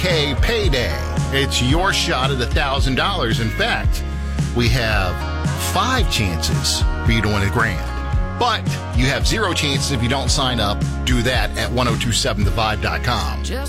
401k payday. It's your shot at $1,000. In fact, we have 5 chances for you to win $1,000. But you have 0 chances if you don't sign up. Do that at 1027thevibe.com.